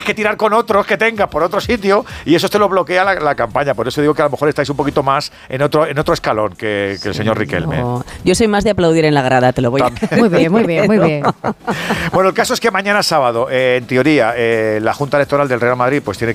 que tirar con otros que tengas por otro sitio y eso te lo bloquea la campaña. Por eso digo que a lo mejor estáis un poquito más en otro escalón que el señor Riquelme. No. Yo soy más de aplaudir en la grada, te lo voy a Muy bien, muy bien, muy bien. Bueno, el caso es que mañana sábado, en teoría, la Junta Electoral del Real Madrid pues tiene